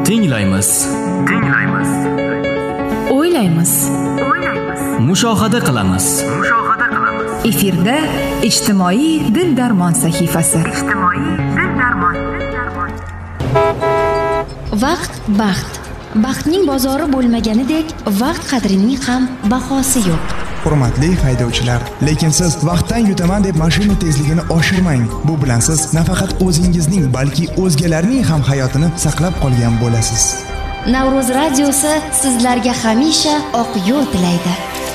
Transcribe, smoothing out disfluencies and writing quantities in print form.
Tinglaymiz. O'ylaymiz. Mushohada qilamiz. Efirda ijtimoiy dil darmon sahifasi. Vaqt baxt. Baxtning bozori bo'lmaganidek, vaqt qadrining ham bahosi yo'q. Hurmatli haydovchilar, lekin siz vaqtdan yutaman deb mashina tezligini oshirmang. Bu bilan siz nafaqat o'zingizning, balki o'zgalarning ham hayotini saqlab qolgan bo'lasiz. Navro'z radiosi sizlarga hamisha oq yo'l tilaydi.